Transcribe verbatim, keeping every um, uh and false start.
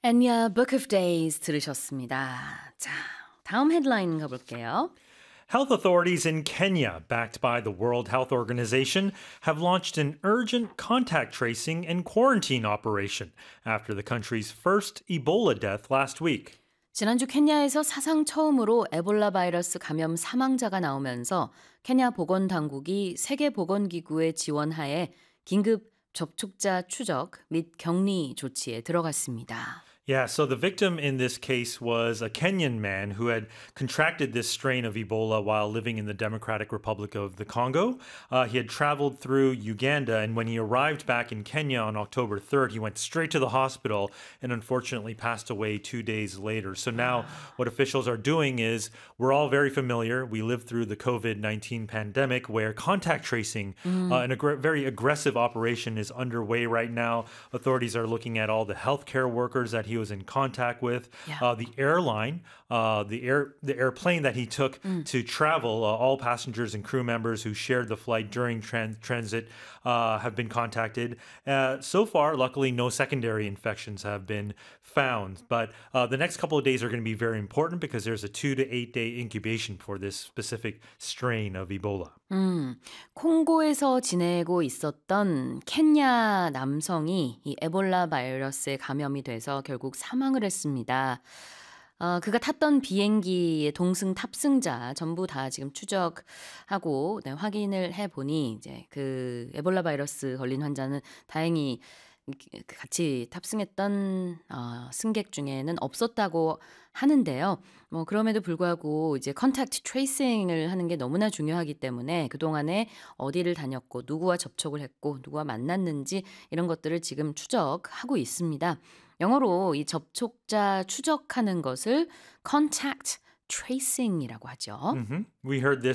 Enya Book of Days 들으셨습니다. 자, 다음 헤드라인 가볼게요. Health authorities in Kenya, backed by the World Health Organization, have launched an urgent contact tracing and quarantine operation after the country's first Ebola death last week. 지난주 케냐에서 사상 처음으로 에볼라 바이러스 감염 사망자가 나오면서 케냐 보건당국이 세계보건기구의 지원하에 긴급 접촉자 추적 및 격리 조치에 들어갔습니다. Yeah, so the victim in this case was a Kenyan man who had contracted this strain of Ebola while living in the Democratic Republic of the Congo. Uh, he had traveled through Uganda, and when he arrived back in Kenya on October third, he went straight to the hospital and unfortunately passed away two days later. So now what officials are doing is we're all very familiar. We lived through the COVID nineteen pandemic where contact tracing, uh, an ag- very aggressive operation is underway right now. Authorities are looking at all the healthcare workers that he was in contact with, Yeah. uh, the airline, uh, the air, the airplane that he took to travel. Uh, all passengers and crew members who shared the flight during tran- transit uh, have been contacted. Uh, so far, luckily, no secondary infections have been found. But uh, the next couple of days are going to be very important because there's a two to eight day incubation for this specific strain of Ebola. 음, 콩고에서 지내고 있었던 케냐 남성이 이 에볼라 바이러스에 감염이 돼서 결국 사망을 했습니다. 어, 그가 탔던 비행기의 동승 탑승자 전부 다 지금 추적하고 네, 확인을 해보니 이제 그 에볼라 바이러스 걸린 환자는 다행히 같이 탑승했던 어, 승객 중에는 없었다고 하는데요. 뭐 그럼에도 불구하고 이제 컨택트 트레이싱을 하는 게 너무나 중요하기 때문에 그동안에 어디를 다녔고 누구와 접촉을 했고 누구와 만났는지 이런 것들을 지금 추적하고 있습니다. 영어로 이 접촉자 추적하는 것을 contact tracing이라고 하죠. Mhm. We heard this.